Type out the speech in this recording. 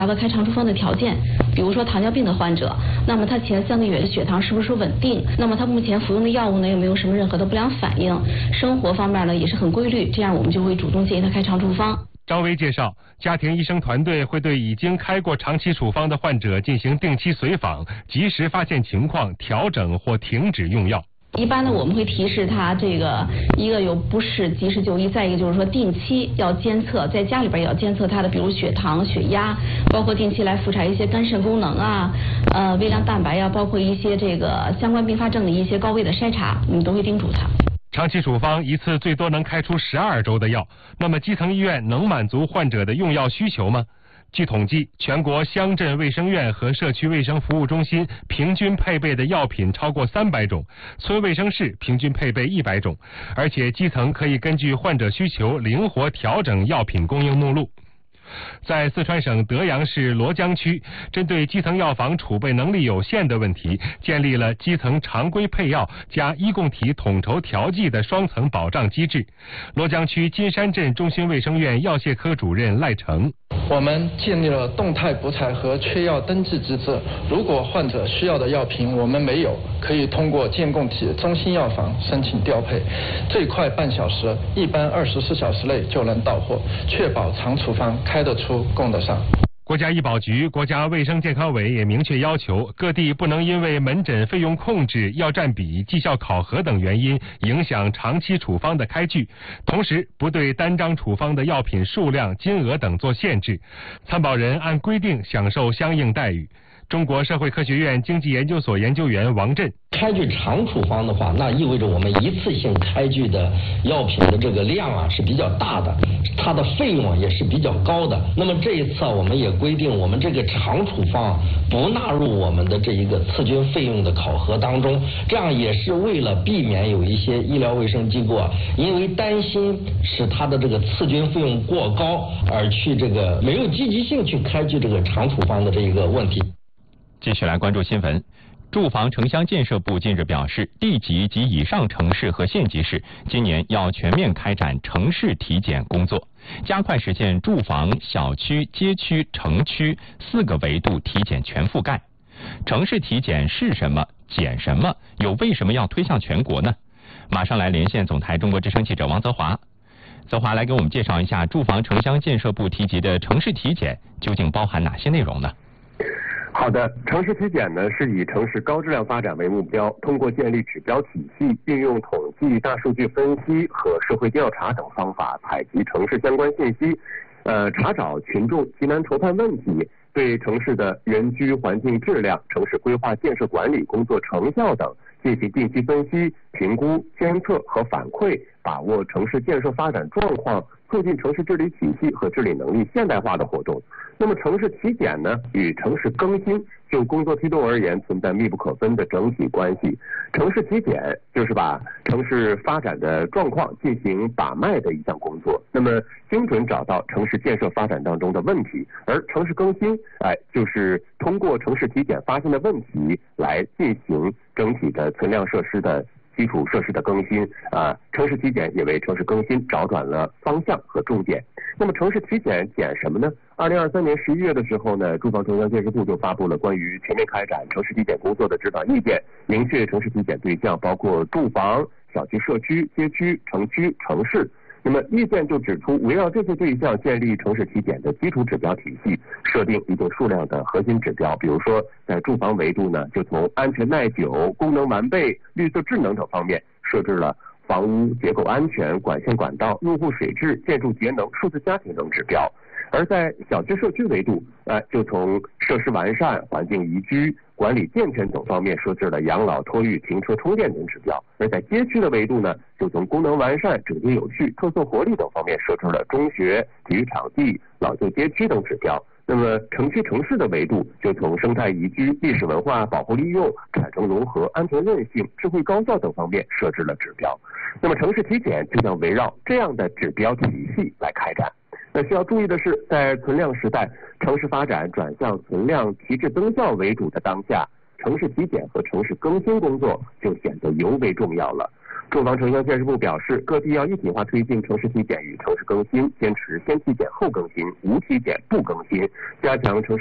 达到开肠处方的条件，比如说糖尿病的患者，那么他前3个月的血糖是不是稳定？那么他目前服用的药物呢有没有什么任何的不良反应？生活方面呢也是很规律，这样我们就会主动建议他开肠处方。 张薇介绍，家庭医生团队会对已经开过长期处方的患者进行定期随访，及时发现情况，调整或停止用药。 一般呢，我们会提示他这个一个有不适及时就医，再一个就是说定期要监测，在家里边也要监测他的比如血糖、血压，包括定期来复查一些肝肾功能啊、微量蛋白啊，包括一些这个相关并发症的一些高危的筛查，我们都会叮嘱他。 长期处方一次最多能开出12周的药，那么基层医院能满足患者的用药需求吗？据统计，全国乡镇卫生院和社区卫生服务中心平均配备的药品超过300种，村卫生室平均配备100种，而且基层可以根据患者需求灵活调整药品供应目录。在四川省德阳市罗江区，针对基层药房储备能力有限的问题，建立了基层常规配药加医共体统筹调剂的双层保障机制。罗江区金山镇中心卫生院药械科主任赖成， 我们建立了动态补采和缺药登记机制，如果患者需要的药品我们没有，可以通过建供体中心药房申请调配，最快半小时，一般24小时内就能到货，确保长处方开得出供得上。 国家医保局、国家卫生健康委也明确要求，各地不能因为门诊费用控制、药占比、绩效考核等原因影响长期处方的开具，同时不对单张处方的药品数量、金额等做限制，参保人按规定享受相应待遇。中国社会科学院经济研究所研究员王震， 开具长处方的话，那意味着我们一次性开具的药品的这个量啊是比较大的，它的费用也是比较高的。那么这一次我们也规定，我们这个长处方不纳入我们的这一个次均费用的考核当中，这样也是为了避免有一些医疗卫生机构啊，因为担心使它的这个次均费用过高而去这个没有积极性去开具这个长处方的这一个问题。 继续来关注新闻。住房城乡建设部近日表示，地级及以上城市和县级市今年要全面开展城市体检工作，加快实现住房、小区、街区、城区4个维度体检全覆盖。城市体检是什么？检什么？又为什么要推向全国呢？马上来连线总台中国之声记者王泽华。泽华来给我们介绍一下住房城乡建设部提及的城市体检究竟包含哪些内容呢？ 好的，城市体检呢是以城市高质量发展为目标，通过建立指标体系，运用统计、大数据分析和社会调查等方法，采集城市相关信息，查找群众急难愁盼问题，对城市的原居环境质量、城市规划建设管理工作成效等进行定期分析、评估、监测和反馈，把握城市建设发展状况，促进城市治理体系和治理能力现代化的活动。那么城市体检呢，与城市更新就工作推动而言存在密不可分的整体关系。城市体检就是把城市发展的状况进行把脉的一项工作，那么精准找到城市建设发展当中的问题，而城市更新就是通过城市体检发现的问题来进行整体的存量设施的基础设施的更新城市体检也为城市更新找准了方向和重点。那么城市体检检什么呢？2023年11月的时候呢，住房城乡建设部就发布了关于全面开展城市体检工作的指导意见，明确城市体检对象包括住房、小区、社区、街区、城区、城市。那么意见就指出，围绕这些对象建立城市体检的基础指标体系，设定一定数量的核心指标。比如说在住房维度呢，就从安全耐久、功能完备、绿色智能等方面设置了房屋结构安全、管线管道、入户水质、建筑节能、数字家庭等指标。而在小区社区维度就从设施完善、环境宜居、管理健全等方面设置了养老、托育、停车、充电等指标。而在街区的维度呢，就从功能完善、整洁有序、特色活力等方面设置了中学、体育场地、老旧街区等指标。那么城区城市的维度就从生态宜居、历史文化保护利用、产生融合、安全韧性、智慧高效等方面设置了指标。那么城市体检就将围绕这样的指标体系来开展。那需要注意的是，在存量时代，城市发展转向存量提质增效为主的当下，城市体检和城市更新工作就显得尤为重要了。 住房城乡建设部表示，各地要一体化推进城市体检与城市更新，坚持先体检后更新，无体检不更新，加强城市